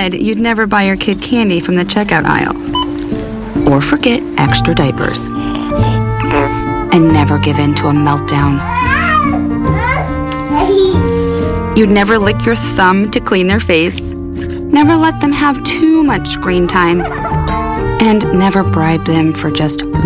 said you'd never buy your kid candy from the checkout aisle. Or forget extra diapers. And never give in to a meltdown. You'd never lick your thumb to clean their face. Never let them have too much screen time. And never bribe them for just